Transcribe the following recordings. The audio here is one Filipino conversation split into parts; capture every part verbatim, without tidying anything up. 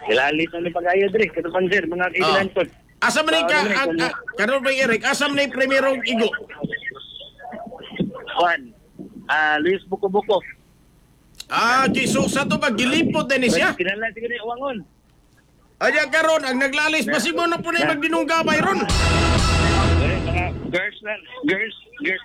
Ilalis na ni pag-ayo diri katupang sir mga kaibigan ko. Asa man ka karon ba Eric? Asa man primero igo? Juan. Ah, Luis Buko-Buko. Ah, Jesus sa to ba gilipot din siya? Kinala siguro ni Uwangon. Aya karon ang naglalis pasibo na po na magdinunggabay ron. Eh, mga girls na, girls, girls.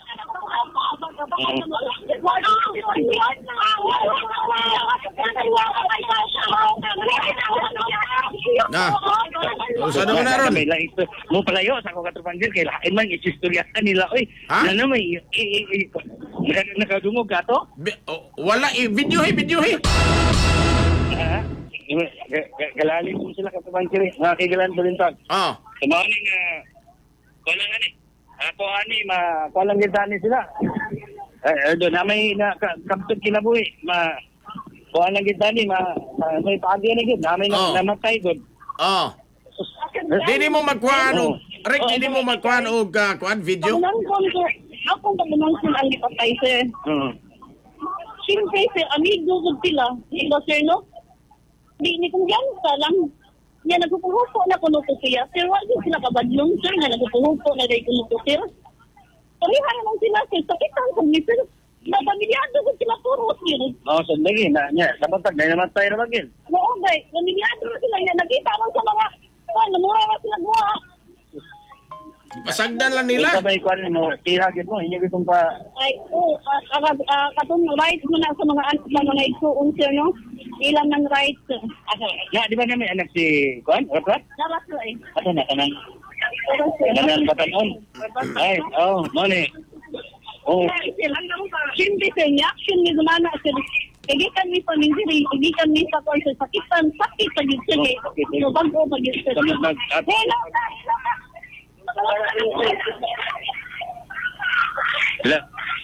Na. Usa na na ron. May lain to. Mo palayo sa akong katupang sir kay lain man istoryahan nila oy. Ha? Ano may nakadungog ka to? Bi- oh, wala i video hi video hi. Ah, Galalim mo sila katupang sir. Mga kaigalan ko rin to. Ah. Kumaning uh, wala nga ni. Ako ani ma kulang gitani sila. Eh do na may na kaptod kinabuhi ma kulang gitani ma ma- may pagi ni gid na may Oh. namatay gud. Ah. Dili mo magkuhan og Rick, dili mo magkuhan og uh, kuan video. Pag nangkon ko, ako pag nangkon ang lipatay sir. Mm. Siyempre sir, amigo ko sila. Ito sir no? Di ni kong yan ka lang. Yan, nagpupuhupo na kuno ko siya. Sir, wala din sila kabadlong sir na nagpupuhupo na dahil kuno ko sir. Parihan naman sila sir, sakitan ko ni sir. Napamilyado ko sila puro sir. Oh, sandali na nya. Dapat na namatay ra bagil. Oo, bay, pamilyado sila yan. Nakita mo sa mga, ano, mura na sila guha. Pasagdan lang nila. Sabay ko mo, tira gid mo, inyo gitong pa. Ay, oo, uh, katong right mo na sa mga anak sa mga isuon sir, no? Ilang ng right sir. Asa, na di ba na may anak si Kuan? Rapat? Dapat sir eh. Asa na kanang Dapat sir. kanang batanon. Ay, oh, mo ni. Oh, Hindi sir, ni action ni Gumana sir. Kagikan ni pamindiri, kagikan ni sa kwan sir. Sakitan, sakit sa gid sir eh. So, bago pa gid sir. Sakit mag- at- Hello, Wala.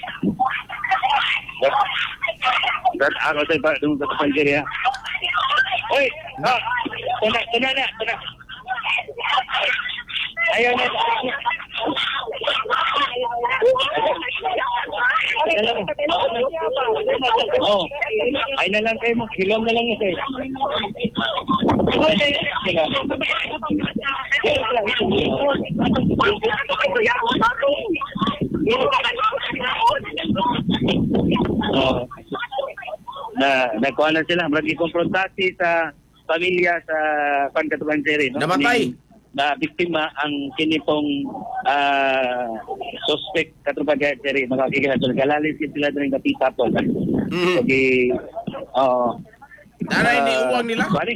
Dat ako sa pa dung sa panjeri ha. Oy, ha. Tuna, tuna na, tuna. Ayaw na. Oh, ay na lang kayo mo. Hilom na lang ito eh. Sila. Oh. Na nagkuha na sila, marami konfrontasi sa pamilya sa Pankatuban Seri, no? Namatay. Na biktima ang kinipong uh, suspect Katuban Seri, mga kikilan. So, nagalalis sila din ng kapita po. Mhm. Sige, oh. Naray ni uwang nila. Bali.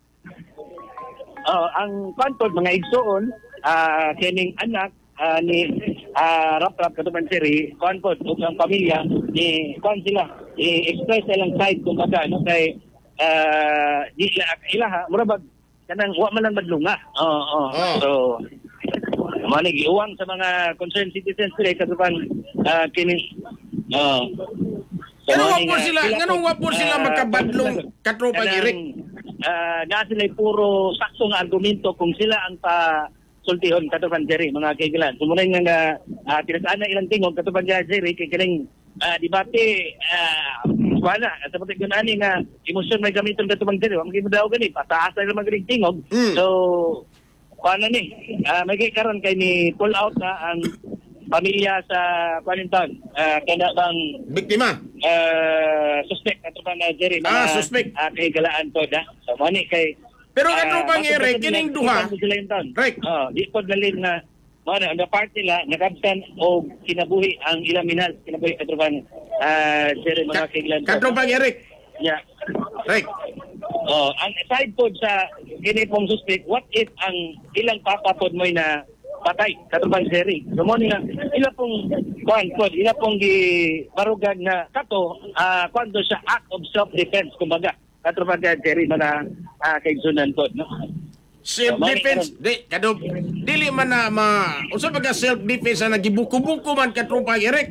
Oh, ang pantod mga igsoon, ah kining anak ah, ni ah, Rap Rap Katuban Seri, pantod ug ang pamilya ni kon sila i-express silang side kung baga no kay ah di ila ilaha murabag kanang wa man lang madlunga. Oo, oh, Oh. So manig iuwang sa mga concerned citizens sila Katuban uh, kining oh. Ganun wa po sila, ganun wa po sila magkabadlong katropang Eric. Uh, na sila puro sakto nga argumento kung sila ang pa sultihon Katuban Jerry mga kaibigan. Sumunay nga uh, tinasaan na ilang tingog Katuban Jerry kay kining uh, debate uh, wala at pati kun ani nga emosyon may gamiton Katuban Jerry wa magimo daw gani pataas na magaling tingog. Mm. So paano ni uh, may kay karon kay ni pull out na ang pamilya sa Kuanintan uh, kaya bang Biktima. uh, suspect Katuban Jerry mga Ah, suspect. uh, kay galaan to da. So mani kay Pero Ah, katropang bakit Eric, kasi kining nila- duha. sila yung taon? Right. Oh, di po dalin na mo na ang part nila nakabtan o kinabuhi ang ilang minal kinabuhi Katuban ah sir mga kailan. Katropang Eric. Yeah. Right. Oh, ang side pod sa kini pong suspect, what if ang ilang papa pod mo na patay Katuban Seri. So mo nga ila pong kuan pod, ila pong gi barugag na kato ah kwando sa act of self defense kumbaga Katuban Seri mga uh, kaigsunan pod no. Self defense di kado dili man na ma unsa ba ka self defense na nagibuko-buko man katropang Eric.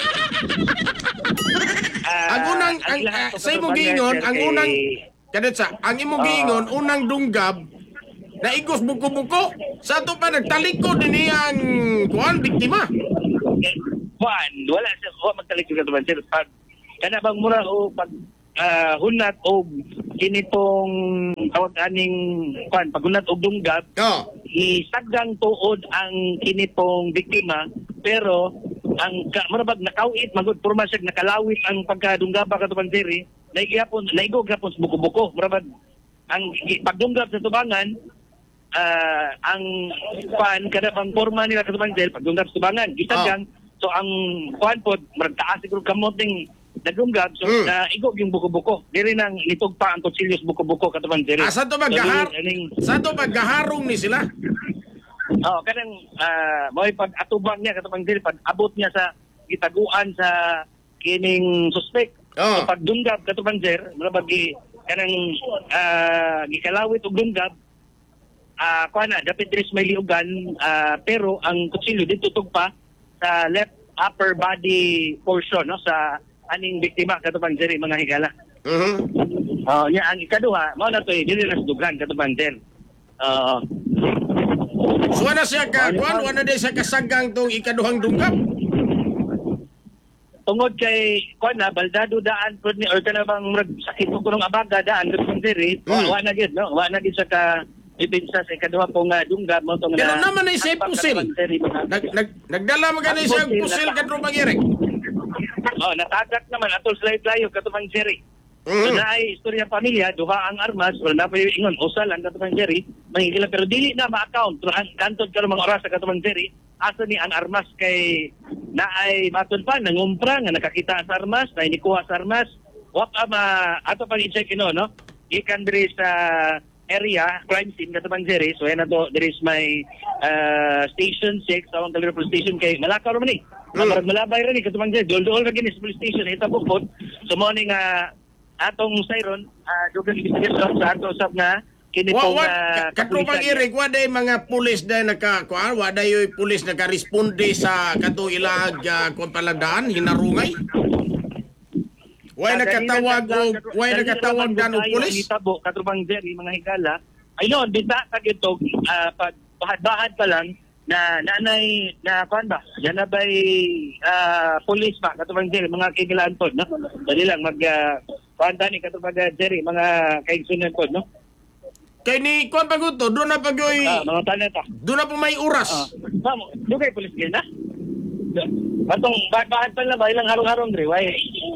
Ah, Ang unang ang lahat ah, po sa imong Katuban giingon, Seri ang kay- unang kadot sa ang imong Ah. giingon unang dunggab na igos buko-buko sa ato pa nagtalikod din ang kuan biktima. Juan, wala siya, wala magtalik yung Katuban Seri. Pag, kana bang mura o pag ah, hunat og kinitong tawag aning kwan pagunat og dunggab Oh. isaggang tuod ang kinitong biktima pero ang ka, marabag nakawit magud porma siya nakalawit ang pagkadunggaba katubang diri naigapon naigog gapon sa buko-buko marabag ang i- pagdunggab sa tubangan ah, ang kwan kada bang porma nila katubang diri pagdunggab sa tubangan isaggang so ang kwan pod marag taas siguro kamoting nagdunggab so Mm. na igog yung buko-buko diri nang nitugpa ang kutsilyo sa buko-buko katubang diri. Ah, sa to maghahar So, aning- sa to maghaharong ni sila. Oh, kanang ah mo'y pag-atubang niya katong dili pag abot niya sa gitaguan sa kining suspect. Oh. So, pag dunggab katong sir, murabag gi kanang ah gikalawit og dunggab ah kuha na dapat diri sa may liugan ah, pero ang kutsilyo dito tugpa sa left upper body portion no sa aning biktima katong diri mga higala. Mhm. Oh, nya ang ikaduha mao na toy dili na sa dugan katong sir. Ah So ana siya ka kuan wala day sa kasagang tong ikaduhang dunggab. tungod kay kuan na baldado daan pud ni or kana bang murag sakit ko kunong abaga daan katong diri Mm. wa na gid no wa na gid sa ka ipinsa sa ikaduha pong uh, dunggab mo tong Pero naman ay siya pusil. Nag, nag, nagdala mo ganun siya pusil ka tropang Eric. Oh, natagak naman atol sa layo katong Jerry. So Mhm. na ay istorya pamilya, duha ang armas, wala na pa yung ingon, usal ang katong Jerry, mahigila pero dili na ma-account, pero ang kantod ka ng mga oras sa katong Jerry, asa ni ang armas kay na ay matun pa, nangumpra, nga nakakita sa armas, na inikuha sa armas, wap ama, ato pang i-check ino, no? Ikan diri sa area, crime scene katong Jerry, so yan na to, there is my uh, station six, awang Calero Police Station, kay Malakaw naman ni. Mm. Marag malabay rin ni katong Jerry, dol-dol na gini sa police station, ito po po, so morning, uh, atong Siron, uh, dugang investigasyon sa ato usap na kini Wa pong wa uh, katropang Eric wa day mga pulis na naka kuan wa day yung pulis naka-responde sa kato ilag uh, kuan paladaan hinarungay. Wa nakatawag og wa nakatawag dan og pulis. Itabo katrubang Jerry mga higala. Ay no, bita ka gito uh, pag bahad-bahad pa lang na nanay na kuan ba? Yan na ba'y uh, pulis ba katrubang Jerry mga kigilaan pod no? Dali lang mag uh, kuanta ni katrubang Jerry mga kaigsunan pod no? Kay ni kuan paguto do na pagoy Ah, mga taneta. do na po may oras. Ah, mamo, dugay pulis gil na. Atong bahad pa lang ba ilang harong-harong dre, why?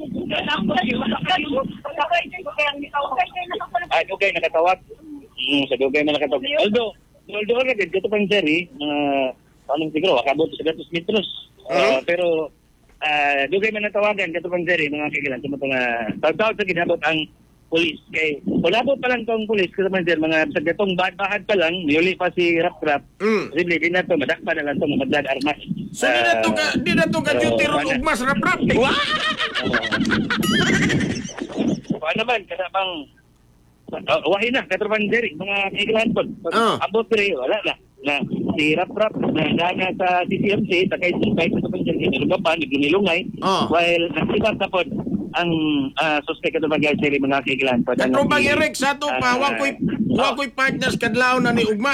Ay, dugay nakatawag. Hmm, sa dugay na nakatawag. Although, although na gid kato pang Jerry, mga anong siguro akabot sa gatos metros. Ah, pero ah dugay man natawagan kato pang Jerry mga kagilan sa mga tawag sa ginabot ang pulis kay ulabot pa lang tong pulis kato pang Jerry mga sa gatong bahad pa lang niuli pa si Rap Rap. Mm. Posible din na to madakpa na lang to madlag armas. So di na to ka di na to ka duty ron og mas rap rap. Ano man, kada bang uh, wahin na, katrapan Jerry, mga kailangan po. Ah. Abot rin, wala na. Na, si Rap Rap, na nana sa C C M C, takay sipay, katrapan Jerry, nalugapan, naglumilungay, Ah. while nagsibat na po ang uh, suspect katrapan Jerry, mga kailangan po. Katropang Eric sa to pa wa koy wa koy partners kadlaw na ni ugma.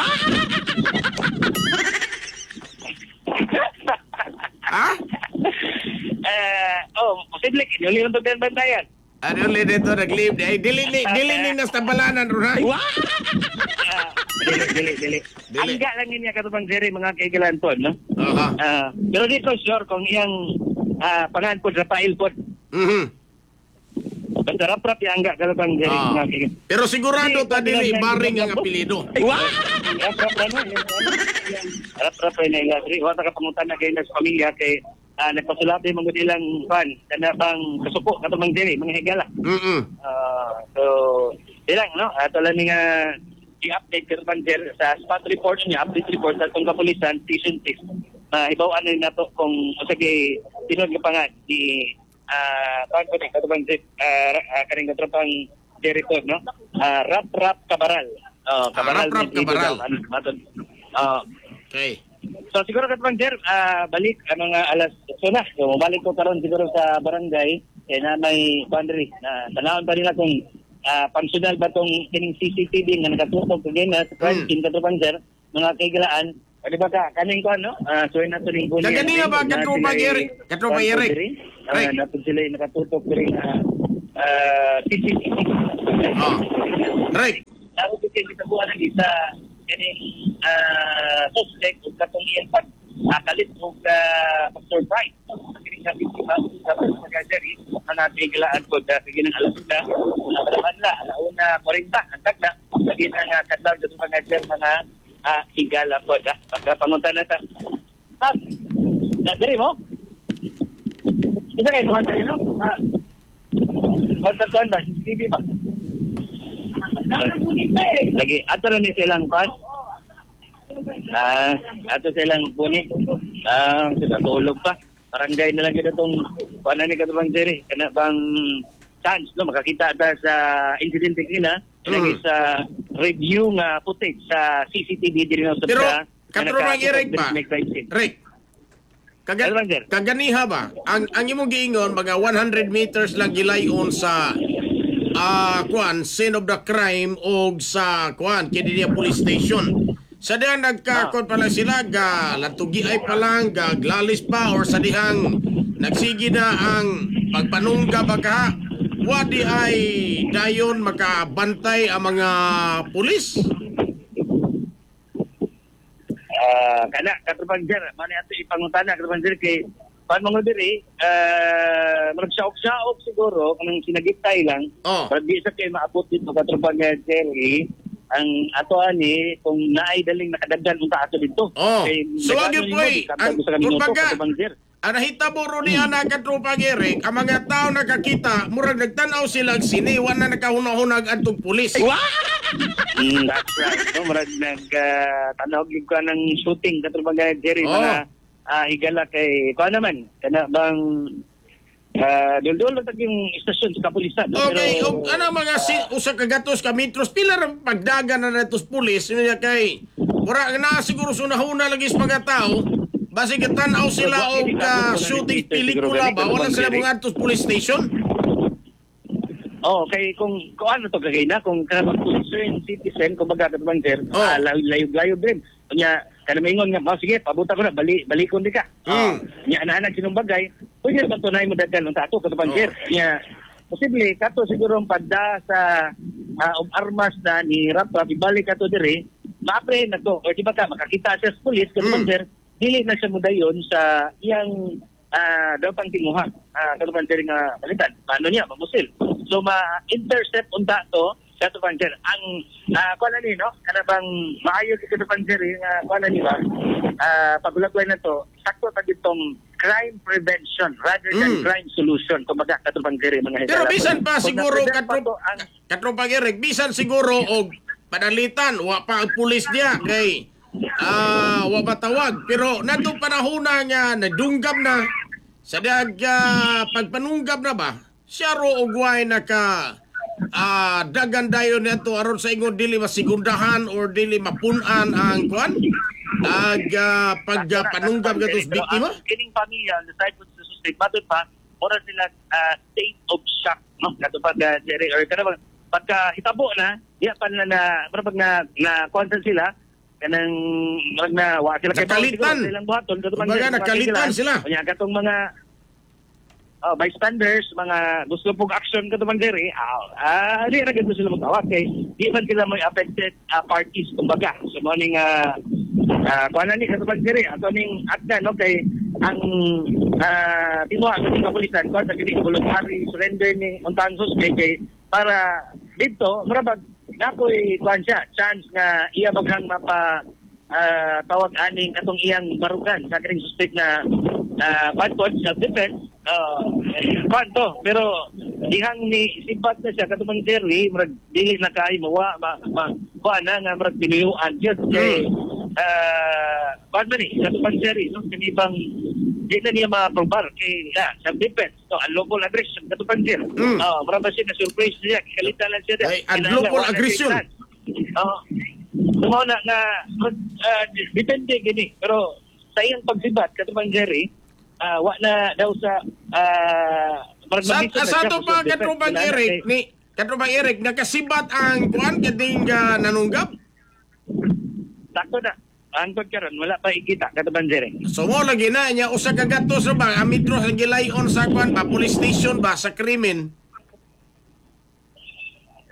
Ha? Eh, oh, posible, kinuli lang ito bantayan. Ano ulit ito, nag-leave. Ay, dili ni, dili ni nas tabalanan ron ha. Ah, dili, dili, dili. Dili. Angga lang niya katubang Jerry, mga kaigilan po, no? Aha. Ah, pero dito, sure, kung iyang ah, pangalan po, Rafael po, Mhm. basta rap-rap yung angga katubang Jerry, Ah. mga kaigilan. Pero sigurado ta dili baring ang apelyido. Rap-rap na, no? Rap-rap na yung Jerry. Wata ka pangutan na kayo sa pamilya kay ah, nagpasulati mga ilang fan, na bang kasuko katubang Jerry, mga higala. Mhm. Ah, so, ilang, no? Ato lang nga i-update ka naman there sa spot report niya, update report sa itong kapulisan, Station six. Uh, ibawaan na nato kung, o sige, tinod ka pa nga, di, ah, uh, ko ni, katubang, ah, uh, karing katropang Jericho, no? Ah, Rap Rap Cabaral. Uh, Cabaral. Rap Rap Cabaral. Ano, matod. Ah, Okay. So siguro katubang Jer, ah, balik ang mga alas so na. So mabalik ko karon siguro sa barangay eh na may boundary na tanawon pa nila kung ah, personal ba tong kining C C T V nga nakatutok kagay na sa crime scene katubang Jer, mga kaigalaan. O di ba ka kaning ko ano? Ah, so na to ning bunya. Kagani nga ba katropang Eric? Katropang Eric. Ah, Right. nato sila yung nakatutok diri na uh, C C T V. Ah. Right. Ako kasi gitabuan lagi sa kaning uh, suspect ug katong iyang pag akalit ug uh, pag-surprise. Kini nga biktima sa pagkajari ang natiglaan ko sa ginang alasuna naman la alauna forty ang tagna lagi na nga kadlaw sa pagkajari mga uh, higala po da pagkapanguntan na ta. Ah, nadiri mo? Isa kayo tuhan tayo, no? Ah, magtatuan ba? C C T V ba? Lagi, ato na ni silang pan. Ah, ato silang punit. Ah, sila tulog pa. Barangay na lang kita itong paano ni katubang Jerry. Kana bang chance, no? Makakita ta sa incident kina. Lagi sa review nga footage sa C C T V din na sa Pero, katubang Eric ba? Rick, Kaga, Ano bang, sir? kaganiha ba? Ang ang imong giingon mga one hundred meters lang gilayon sa ah kuan scene of the crime og sa kuan kini niya police station. Sa diyan nagkakon pala sila ga latugi ay pa lang ga glalis pa or sa dihang nagsigi na ang pagpanungga baka wadi ay dayon makabantay ang mga pulis. Ah, kana katubang Jer, mani ato ipangutana katubang Jer kay pan mga diri eh magsaok-saok siguro kanang sinagitay lang. Oh. Pero di sa kay maabot dito katubang Jer ang ato ani kung naay daling nakadagdan unta ato dito. Oh. Kay So nagano agi nimo, po eh, di ang sa minuto, kumbaga, katubang Jer. ang nahitabo ro ni ana katropang Eric, ang mga tao nakakita, murag nagtanaw sila og sini, wa na nakahunahunag adtong pulis. Mm, that's right. No, marag nag uh, tanawag yung ka ng shooting katubang Jerry Oh. mga ah, higala kay kuha naman kana bang uh, dul-dul lang tag yung istasyon sa kapulisan. No? Okay, Pero, og ano mga si, usa ka gatos ka metros pila ra pagdagan na natos pulis niya kay mura na siguro sunahuna lagi sa mga tao basi tan-aw sila og uh, shooting pelikula ba wala sila mga atos police station. oh, kay kung kung ano to kagay na kung kanang concern citizen kumbaga katubang Jer, Oh. ah, layo-layo din. Kanya kana maingon nga, oh, sige, pabuta ko na, bali balikon di ka. Mm. Nya ana-ana sinong bagay, pwede ba tunay mo daghan unta ato katubang Oh. Jer. Nya posible kato siguro ang padda sa uh, of armas na ni Rap Rap ibalik ato dire, maapre na to. O di ba ka makakita siya sa pulis katubang Mm. Jer, dili na siya mudayon sa iyang ah daw pang tinguha. Ah katubang Jer nga balitan. Paano niya mamusil? So ma-intercept unta to sa katubang Jer. Ang uh, kuha na ni, no? Kana bang maayo sa katubang Jer nga kuha na ni ba? Ah pagulagway na to, sakto ta ditong crime prevention rather than Mm. crime solution. Kumbaga katubang Jer mga Pero higala. bisan pa Kung siguro na-prevent pa katrop to, ang katropang Eric, bisan siguro og padalitan wa pa ang pulis diya kay ah wa matawag pero nadto panahona nga nadunggab na sa dag ah, pagpanunggab na ba siya ro og way naka ah dagan dayon nato aron sa ingon dili masigundahan or dili mapunan ang kuan ag ah, pagpanunggab gatos Pero biktima. ang kining pamilya, the side of the suspect, matod pa, oras sila ah, state of shock, no? Katupag uh, Jerry, or kanang pagka hitabo na, di pa na na, marapag na, na kwansan sila, kanang, marag na, wa sila kay Nakalitan. Paul, silang buhaton, katupag Kumbaga, Jerry, nakalitan sila. Kanya katong mga, oh, bystanders, mga gusto pong action katupag Jerry, ah, ah, di na ganito sila magtawag, kay, di man sila may affected ah, parties, kumbaga, sa morning, ah, Ah, kuha na ni katubang Jerry, ato ning akda no kay ang ah tinuha sa kapulisan ko sa kini voluntary surrender ni untang suspect kay para dito marabag nakoy kuan siya chance nga iya maghang mapa ah, tawag aning atong iyang barugan sa kining suspect na uh, bad self defense uh, kuan to pero dihang ni sibat na siya katubang Jerry murag dili na kay mawa ma, ma kuan na nga murag pinuyuan just kay uh, bad man ni katubang Jerry no kanibang di na niya ma-probar kay yeah, self-defense no, unlawful aggression katubang Jerry Mm. oh, marami siya na surprise niya kalitan lang siya Ay, unlawful aggression. oh, Tumaw na nga uh, depende gini pero sa iyang pagsibat katubang Jerry uh, wa na daw sa uh, Sa asato pa katropang Eric ni katropang Eric nakasibat ang kuan kading uh, nanunggab. Sakto na. Angkot karon wala pa ikita katubang Jerry. So mo lagi na niya usa ka gatos ra ba amitro sa gilayon sa kuan ba police station ba sa krimen.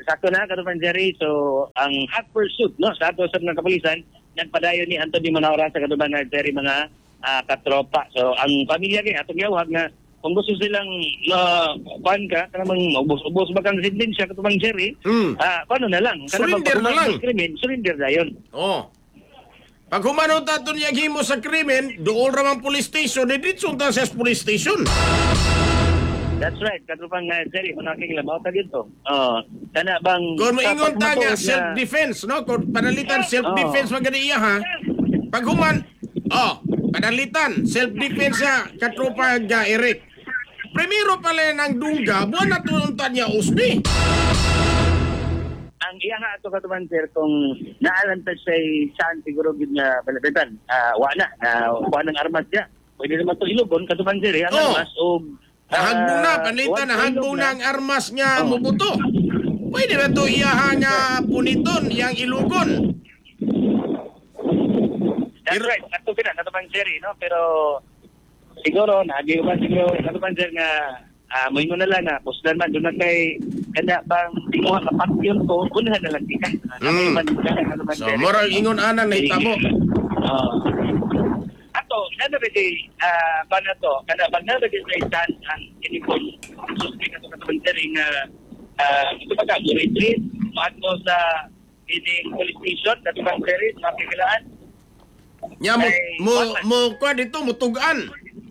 sakto na katupang Jerry. So ang hot pursuit no sa ato sa mga kapulisan nagpadayon ni Anthony Manaura sa katupang na Jerry mga uh, katropa. So ang pamilya kay atong gawag na kung gusto silang uh, kuan ka kanang ubos-ubos bakang residensya katupang Jerry, Mm. ah paano na lang? Surrender na lang. Krimen, surrender dayon. Oh. Pag humanong taton niya himo sa krimen, dool ra man police station, diditso ta sa police station. That's right, katupang uh, Jerry, kung nakikilabaw ta dito. Oh, kana bang Kung maingon ta nga na- self-defense, no? Kung panalitan self-defense wag gani iya ha. Pag human, oh, panalitan self-defense sa katropa ga Eric. Primero pala ng dungga, buwan na tununtan niya usbi. Ang iya nga ato katupang Sir, kung naalantad siya saan siguro gid nga balabetan, ah wa na, uh, wa nang armas siya. Pwede naman to ilugon katupang Sir, ang Oh. armas o Nahagbong na, panalitan, nahagbong na ang armas niya Oh. mubuto. Pwede na to iya nga puniton, yang ilugon. That's right, ato pina katupang Sir, no? Pero siguro naagi ba siguro katupang Sir nga ah mo ingon na lang na pusdan man doon na kay kada bang mo kapatyon ko unahan na lang tika. Mm. So, moral ingon anang nahitabo. Uh, ato, nana ba di, ah, ba na to, kada ba na ba di sa isan ang inikon, suspect na ito katapantering, ah, ito ba ka, retreat, maadto sa ining police station, katapantering, makikilaan. Nya mo Ay, mo wala. mo kwa dito mutugan.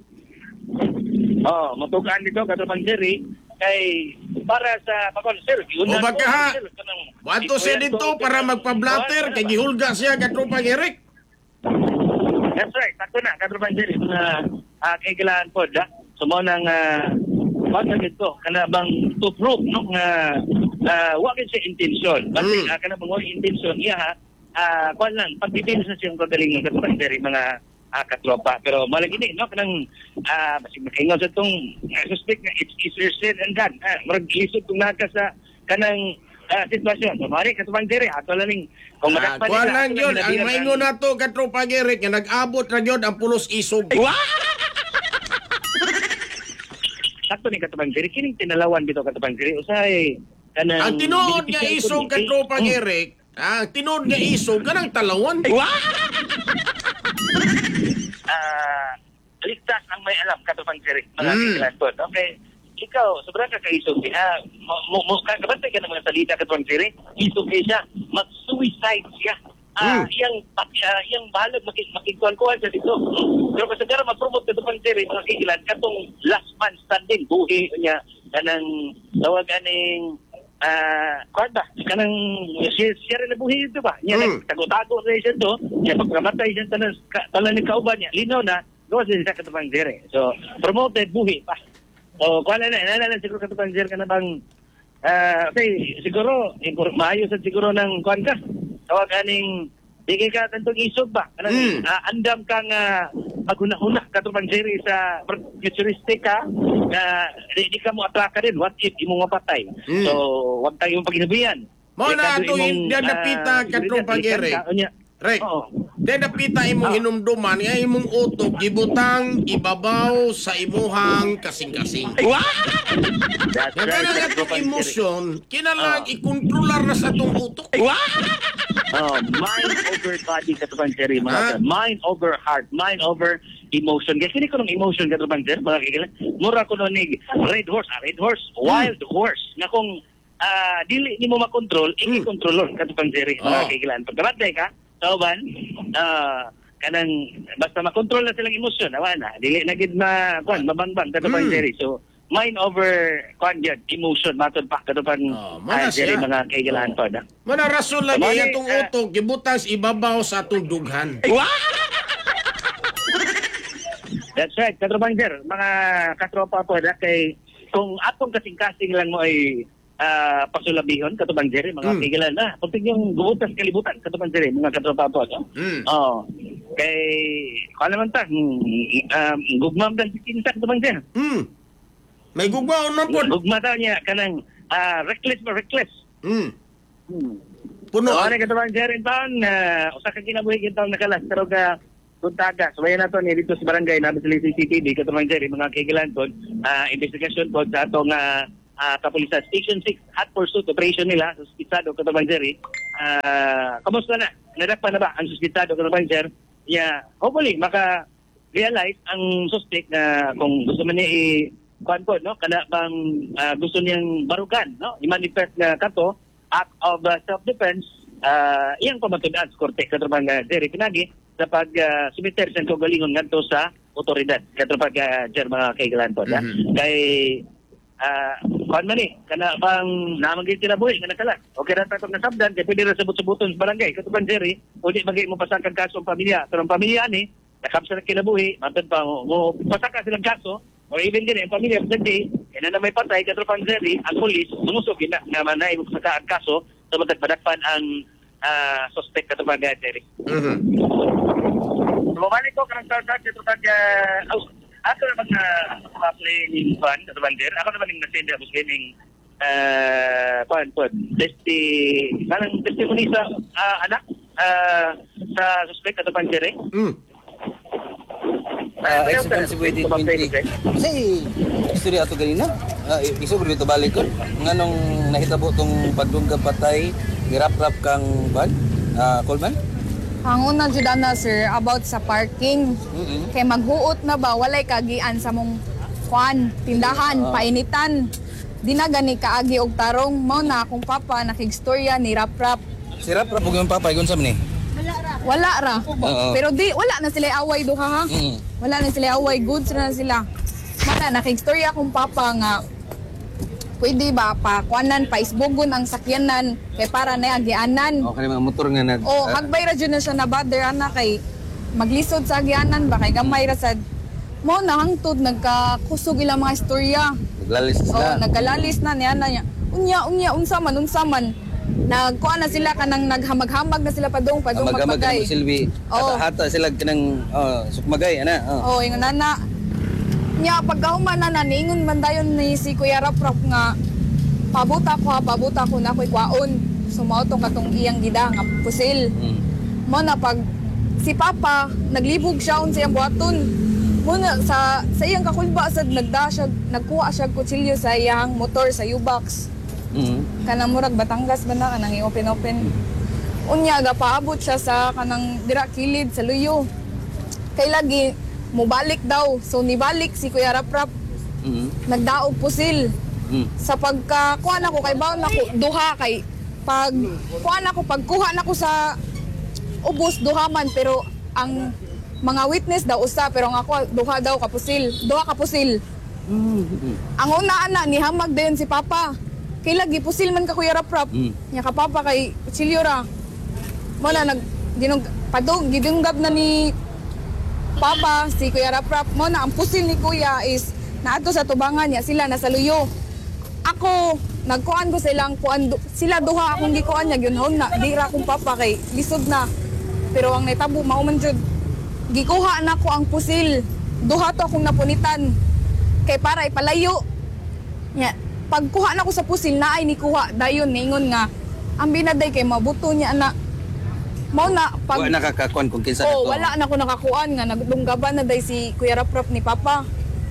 Oh, matugaan dito, katapantering, kay, para sa, pakon, sir, O baka ha, wato siya Ito, dito para magpa-blatter kay gihulga siya katropa Eric. That's right. Sakto na. Katropang Jerry. Mga uh, kailangan po. Da? So, mo nang uh, wala dito. Kana bang to prove no? Nga uh, wakit siya intention. Basta Mm. uh, kana bang wala intention. Iya ha. Uh, kwan lang. Pagbibilis na siyang kagaling ng Katropang Jerry. Mga uh, katropa. Pero malagi ni. No? Kanang uh, basig makaingaw sa itong uh, suspect na it's easier said and done. Uh, Marag-isip kung naka sa kanang uh, sitwasyon. So, mari Katropang Jerry. Ato lang kung Ah, madakpan kuan nila, lang ato yun, nila ang bilang maingon nato katropa Eric nga nag-abot ra gyud ang pulos isog. sakto ni Katubang Jerry, kining tinalawan dito Katubang Jerry, usay kanang Ang tinuod nga beneficial isog community. katropa Mm. Eric, ang tinuod nga isog kanang talawan. Ah, ligtas ang may alam Katubang Jerry, mga Mm. kikilan po. Okay, ikaw, sobrang kakaisog. Ah, mo mo kabantay ka ng mga salita Katubang Jerry, isog kay siya, mag-suicide siya. Ah, Mm. iyang uh, iyang balag makik makikuan-kuan siya dito. Pero kasi gara mag-promote Katubang Jerry, mga kikilan katong last man standing buhi niya kanang tawag aning ah kuan ba kanang siya, siya rin na buhi ito ba niya Mm. tago-tago na siya to niya pagkamatay siya tanan tanan ni kauban niya linaw na gawa siya sa Katubang Jerry. So promoted buhi pa. So kuan na na na siguro Katubang Jerry ka na bang ah okay siguro impor- maayo sa siguro ng kuan ka tawag aning di ka tantong isog ba kanang Mm. ah, andam kang uh, maghuna-huna Katubang Jerry sa futuristic ka na di, di ka mo atraka din what if imong mapatay. Mm. So wag tayong paginabihan. Mo Eh, na kado ato imong, hindi napita ah, katropa seguridad, Eric. ikan ka, unya. Rick, Oo. di napita imong Ah. hinumduman nga imong utok gibutang ibabaw sa imuhang kasing-kasing. That's Nga right, kanang atong Katubang Jerry. emosyon, kinalang Ah. ikontrolar na sa atong utok. Oh, mind over body Katubang Jerry, mga Ah. ka. Mind over heart, mind over emotion. Kasi hindi ko nung emotion Katubang Jerry, mga kikilan. Mura ko nung ni red horse, ah, red horse, wild horse. Na kung ah, dili ni mo makontrol, Hmm. i-control Katubang Jerry, Oh. mga kikilan. Pagkabatay ka, tauban, ah, kanang basta makontrol na silang emosyon, awa na. Dili na gid ma kuan mabangbang Katubang Mm. Jerry. So mind over kuan gyud emotion matod pa Katubang Oh, ah, mana Jerry, siya. mga kikilan po na. Mana rason lagi Sabagay, atong ah, utok gibutang sa ibabaw sa atong dughan. That's right, Katubang Jerry, mga katropa po na kay kung atong kasing-kasing lang mo ay ah, pasulabihon Katubang Jerry, mga Mm. kikilan na. Pag yung gubutas kalibutan Katubang Jerry, mga katropa po. No? Mm. Oh, kay kung naman ta, hmm, um, gugmam dan kinsa Katubang Jerry. Hmm. May gugmaon man po. Gugma daw niya kanang ah, reckless ba reckless. Hmm. Hmm. Puno. So, ano Katubang Jerry taon na usa ka kinabuhi kita nakalas pero ka Tuntaga, sabayan nato ni dito sa barangay na sila C C T V Katubang Jerry, mga kikilan po, ah, investigasyon po sa atong uh, uh, kapulisan. Station six, hot pursuit operation nila sa suspitsado katubang Jerry. Uh, kamusta na? Nadakpan na ba ang suspitsado katubang Jerry? Yeah, hopefully, maka-realize ang suspect na kung gusto man niya i- kuan po, no? Kana bang uh, gusto niyang barugan, no? I-manifest na kato, act of uh, self-defense, uh, iyang pamatudan sa korte katubang uh, Jerry Pinagi sa pag-sumiter uh, sa kagalingon ngadto sa otoridad katubang uh, Jerry mga kaigalan po. Mm-hmm. Kay ah uh, kuan man ni kana bang namagay kinabuhi nga nakala okay ra ta tong nasabdan kay pwede ra sabot-sabuton sa barangay katubang Jerry udi magay mo pasakan kaso ang pamilya pero ang pamilya ni nakapsa na kinabuhi matod pa mo, mo pasaka silang kaso or even din ang pamilya pwede ina na may patay katubang Jerry ang pulis lumusog ina nga manay mo pasaka ang kaso sa matag padakpan ang uh, suspect katubang Jerry. Mhm. Bumalik ko kanang sarsa katubang uh, ako naman na ma-play ni Juan sa Bander. Ako naman yung nasenda sa gaming uh, Juan, Juan. Testi, parang testimony sa uh, anak uh, sa suspect at Bander eh. Mm. Uh, Excellency Wade twenty. Kasi istorya ato ganina. Uh, isog dito balik ko. Nganong nahitabo tong pagdungga patay girap-rap kang ban? Uh, Coleman? Ang una jud ana sir about sa parking. Mm-hmm. Kay maghuot na ba walay kagian sa mong kwan, tindahan, Uh-huh. painitan. Di na gani kaagi og tarong mao na akong papa nakigstorya ni rap rap. Si rap-rap ug yung papay kun sa man ni. Wala ra. Oo. Pero di wala na sila away duha ha. Mm. Wala na sila away, goods na sila. Mana nakigstorya akong papa nga pwede ba pa kuanan pa isbugon ang sakyanan kay para na agianan. Okay mga motor nga nag O, hagbay ra jud na siya na bother ana kay maglisod sa agyanan ba kay gamay ra sad. Mo na hangtod nagkakusog ilang mga istorya. naglalis O, sila. nagkalalis na niya na niya. Unya unya unsa man unsa man. Nagkuha na sila kanang naghamag-hamag na sila padung padung Amag-amag magpagay. ka Silvi. Oo. Hata-hata sila kanang oh, sukmagay ana. Oh. O, yung nana. Nya pagkahuman na na niingon man dayon ni si Kuya Raprap nga pabuta ko ha, pabuta ko na ko'y kwaon. Sumauto katong iyang gida nga pusil. Mm. Mo na pag si Papa naglibog siya unsay ang buhaton. Mo na sa sa iyang kakulba sad nagda siya nagkuha siya kutsilyo sa iyang motor sa U-box. Mm. Kanang murag Batangas ba na kanang i-open open. Unya ga paabot siya sa kanang dira kilid sa luyo. Kay lagi mubalik daw. So nibalik si Kuya Raprap Mm. nagdaog pusil. Mm. Sa pagka kuha na ko kay baon ako duha kay pag kuha na ko pagkuha na ko sa ubos duha man pero ang mga witness daw usa pero ang ako duha daw ka pusil duha ka pusil. Mm. Ang una ana ni hamag din si Papa. Kay lagi pusil man ka Kuya Raprap. Mm. Nya ka Papa kay kutsilyo ra. Mo na nag dinug padung gidunggab na ni Papa si Kuya Raprap. Mo na ang pusil ni Kuya is naadto sa tubangan niya sila nasa luyo. Ako nagkuan ko silang kuan du- sila duha akong gikuan niya gyud na di ra akong Papa kay lisod na. Pero ang naitabo mao man jud gikuha na ko ang pusil. Duha to akong napunitan kay para ipalayo. Nya pagkuha na ko sa pusil na ay ni kuha dayon ningon nga ang binaday kay mabuto niya na mao na pag Wa nakakakuan kung kinsa oh, nato. wala na ko nakakuan nga nagdunggaban na day si Kuya Raprap ni Papa.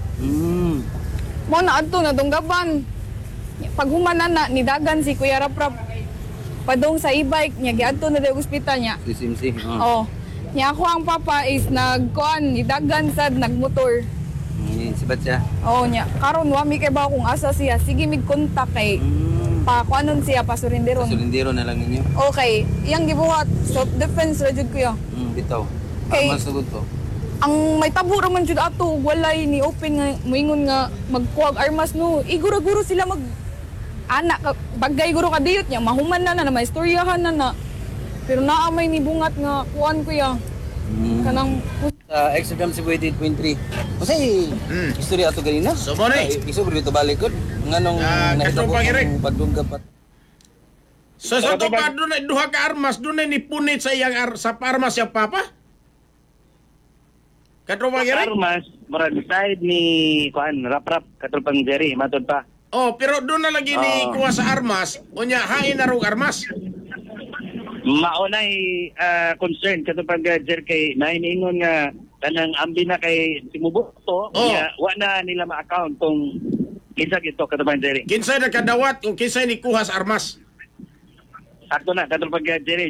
Mm. Mao na adto na dunggaban. Pag humanan na nidagan si Kuya Raprap padung sa e-bike niya giadto na day ospital niya. Si Simsi. Oh. Oh. Nya ako ang Papa is nagkuan nidagan sad nagmotor. Mm. Sibat siya. Oh nya karon wa mi kay ba kung asa siya sige mig kontak kay Mm. pa kuanon siya pasurinderon. Sulindiro na lang ninyo. Okay, iyang gibuhat self defense ra jud kuya. Mm. Bitaw. Kay- Para masugod to. Ang may tabo ra man jud ato walay ni open nga moingon nga magkuwag armas no. Iguro-guro sila mag anak ka bagay guro kadiyot niya mahuman na na, na may istoryahan na na. Pero naamay ni bungat nga kuan kuya. Mm. Kanang Sa Excellency Wade twenty-three. Kasi Mm. istorya ato ganina. So, mo ni. Uh, isog dito balik ko. Nganong Ah, nahitabo katupang Eric. tong pagdungga pat. So sa to pa doon ay duha ka armas doon ay nipunit sa iyang ar- sa armas siya Papa? Katupang Eric? Armas, marag side ni kuan Raprap katulpang Jerry matod pa. Oh, pero doon na lagi ni Oh. kuha sa armas. Unya hain na rong armas. Maunay uh, concern katulpang Jerry kay nahiningon nga kanang ambi na kay Timubuto Oh. niya wa na nila ma-account tong Kinsa gito katubang Jerry. Kinsay nakadawat o kinsay ni kuha sa armas? Sakto na katubang Jerry.